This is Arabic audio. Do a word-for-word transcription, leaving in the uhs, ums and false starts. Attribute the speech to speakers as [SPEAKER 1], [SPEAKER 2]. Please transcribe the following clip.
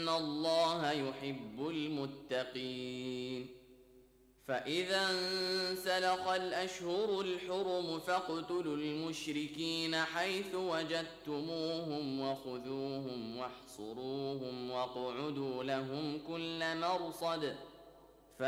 [SPEAKER 1] الله يحب المتقين. فإذا انسلخ الأشهر الحرم فاقتلوا المشركين حيث وجدتموهم وخذوهم واحصروهم واقعدوا لهم كل مرصد